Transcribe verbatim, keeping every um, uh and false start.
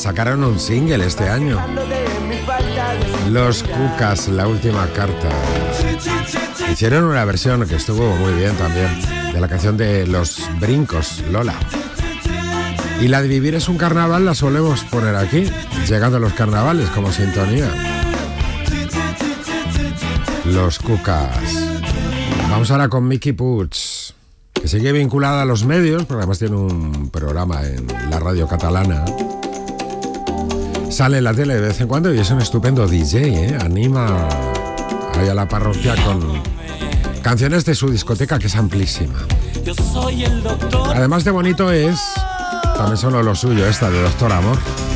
sacaron un single este año. Los Cucas, La Última Carta. Hicieron una versión que estuvo muy bien también, de la canción de Los Brincos, Lola. Y la de Vivir es un carnaval la solemos poner aquí, llegando a los carnavales como sintonía. Los Cucas. Vamos ahora con Miki Puig, que sigue vinculada a los medios, porque además tiene un programa en la radio catalana. Sale en la tele de vez en cuando y es un estupendo D J, ¿eh? Anima ahí a la parroquia con canciones de su discoteca, que es amplísima. Además de bonito es, también solo lo suyo, esta de Doctor Amor.